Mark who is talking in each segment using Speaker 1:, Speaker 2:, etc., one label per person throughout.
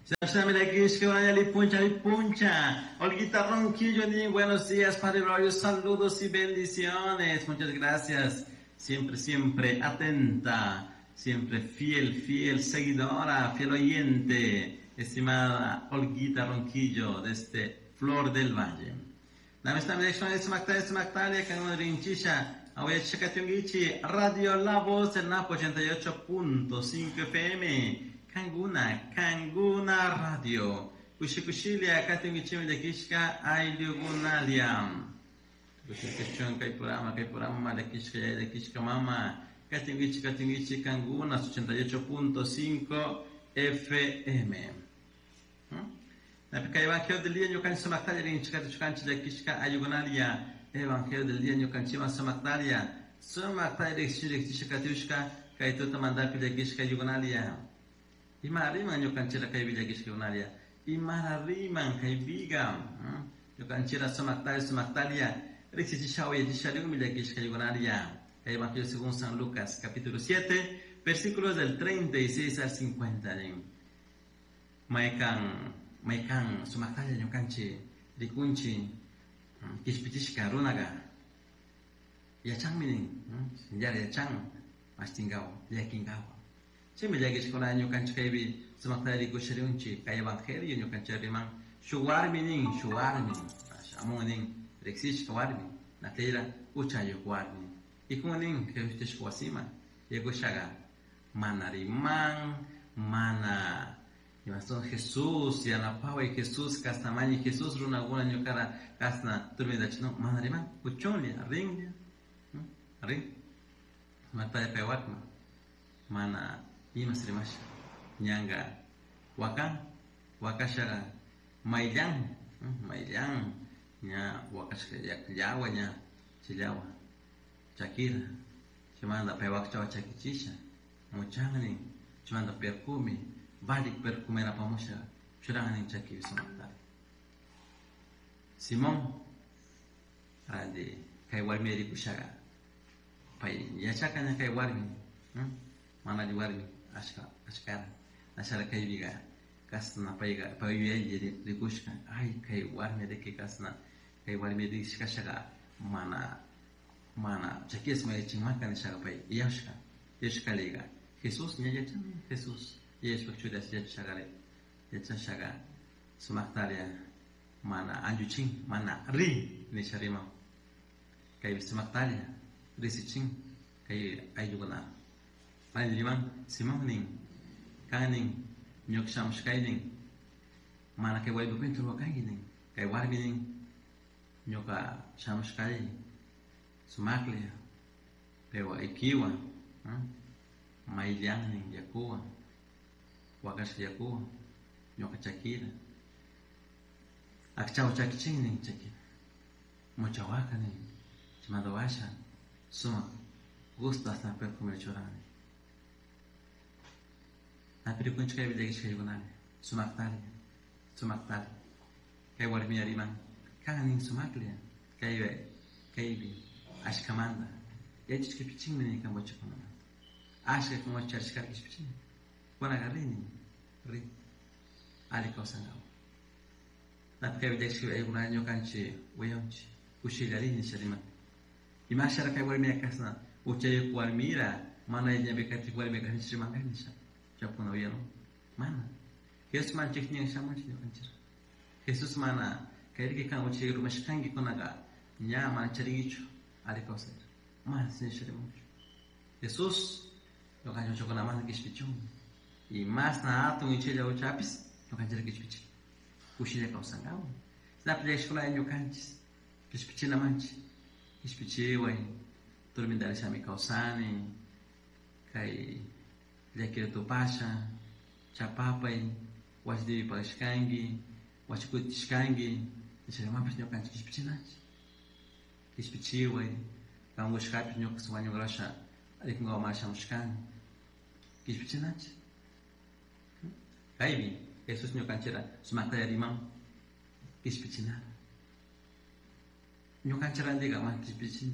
Speaker 1: Lipuncha. Olguita Ronquillo, buenos días, Padre Braulio, saludos y bendiciones. Muchas gracias. Siempre, siempre atenta, siempre fiel seguidora, fiel oyente, estimada Olguita Ronquillo, desde Flor del Valle. Radio La Voz del Napo 88.5 FM. Kanguna Radio. Kushilia Katungichim de Kishka Ailugunaliam. Kushikishon Kai Purama de Kishka Mama. Katungichi Kanguna 88.5 FM. Evangelio del día yo canso Mactalia en Chicachucanchi de Kishka Ayugunalia. Evangelio del día yo canchima Samactalia. Samactalia de Kishka Kaituta Mandapi de Kishka Ayugunalia. Imariman yo canchera kay villa kishkunalia. Imariman kay viga. Yo canchera somaktalia. Rexi shawe dishalu villa kishkunalia. Evangelio según San Lucas, capítulo 7, versículos del 36 al 50. Maikan somaktalia yo canche rikunchi kishpitishka runaga. Yachang minin, yare yachang mastingao, yakingao. Siempre ya que es con año cancho que vi se me está diciendo que un chico que evangelio yo cancho de man shuarminin amonin rexich shuarmin na tela ucha yo shuarmin y como nin que usted shuasima llegó shaga manariman mana y más son Jesús y ana pau y Jesús castamani Jesús runa guna yo cara casna turmida chino manariman uchonli ring mata de pewatma mana Ima serimasha nyanga wakashara mailang nya wakashara yawa nya chilawa chakira chimanda pewak chawa chakichisha muchangani chimanda perfume vadik perfume na pamusha churangani chaki samanta Simon ade kai warmi ri kushaga pai yachakanya kai warmi mana di warmi ashkara ashara kai biga kasna paiga paiya yeri rikushka ai kai warme de ke kasna kai warme de shikashaga mana chakis mai chimaka ni shaga pai yashka lega Jesus nya yacham Jesus yesh bakchuda shagare yachaga sumaktaria mana anjuchin mana ri ni sharima kai sumaktaria risichin kai ayugana Ay liman simang ning kaning nyok sham shkaining mana ke waibu pintu wakagining kai warbining nyoka sham shkai sumaklia pewa ikiwa mailiang ning yakuwa wakash yakuwa nyoka chakira akchao chakiching ning chakira mochawaka ning chimadawasha suma gusta hasta perfume chorani Tapi kunci kaya bila kisah yunan, sumaktali, kaya warmi ariman, kanganing sumaklia, kaya bi, ashkamanda, ya ciska picing ni kan baca kamana, ashka kan baca ciska picing, kona garini, ri, ali kau sangau. Tapi kaya bila kisah yunan yukan ci, wayonci, ushil alini shariman. Imashara kaya warmi akasna, ucai warmira, mana yang bekati warmi kan shariman kan nisha. Japuna uyano mana Yesus man ceknya sama ceknya kancir Yesus mana kayak kita kan uci rumah sekangi konaga nya mana cari itu ada kau sendiri mana sih cari muncul Yesus lo kan cocok nama lagi sepicung imas na tu uci jauh capis lo kan cari kecil uci dia kau sanggau sedap dia sekolah yang kancis kecil namanci kecil wai turun dari sami kau sani kai Lekir tu pasha, capapai, was di paskangi, was kut skangi, isere mampus nyokan kispicinaci. Kispici wai, kamu skapis nyok semuanya ngerasa, adik nggak masam skan. Kispicinaci. Kaibi, Yesus nyokan cera, semata ya rimang, kispicinar. Nyokan cera dia gak mah kispicin.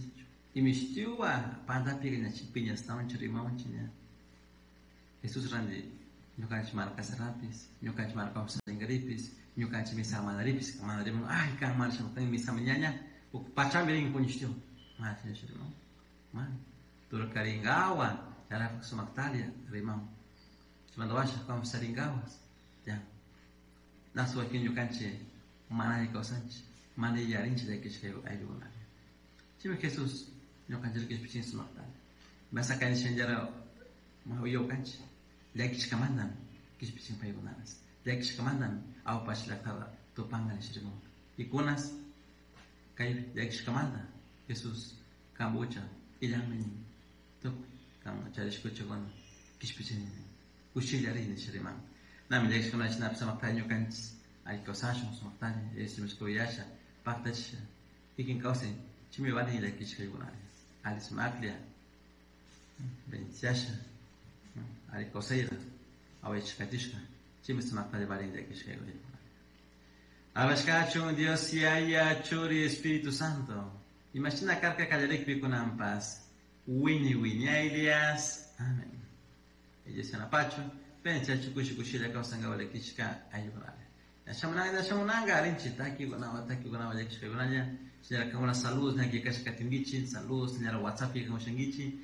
Speaker 1: Imistiwa, pada pikirnya cipinya setahun ceri mau cinya. Yesus randi ñukanchik marca sarapis, ñukanchik marca usaringaripis, ñukanchik misa mandaripis, mandaripis, ay kan marcha tan misa mañana, pachami ring punistio, más no, man, turcaringawa, ya la sumaktalia, rimam, chimandawasha como saringawas, ya, nasu aquí ñukanchik manani kausanchik, mani yarinchik de que ayuna, chime Jesús, ñukanchik que pichin sumaktalia, basa kan shenjara, mahuyo kanchik. Lekish kamandan, kishpichin paygunanas. Lekish kamandan, au pachlakada, topangan shirimo. Ikunas, kay lekish kamanda, Jesús, kambucha, ilamini, tuk, kam charishkuchagon, kishpichin, ushilari ni shiriman. Nami lekish kamanda chinap samaktanyo kanchis, ay kausashon samaktani, esimiskoyasha, paktach, ikin kausen, chimibani lekish kaygunanas. Alis maklia, benciasha. Ari coseira, ao echicatishka, chimis mata de varinda que chega. Abascacho, Dios y haya chori Espíritu Santo. Imagina carca callarek con paz. Winnie, Elias. Amén. Ella se anapacho, pencha chukushikushila kausanga wale kishka ayunale. La shamunanga, rinchitaki, gonawataki, gonawalekishka gonaya. Señora Kamuna, saludos, Naki Kashkatimgichi, saludos, señora WhatsApp, Kamushangichi.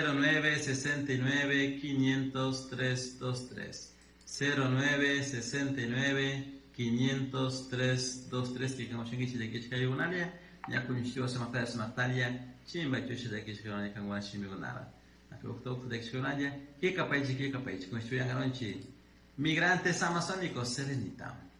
Speaker 1: 0969 500 323 0969 500 323 que como chingichi de que hay una área ya con un samatalia chimba que de que hay una cangua chimigonara a que octo de que hay que capaz con estudian garonchi migrantes amazónicos serenita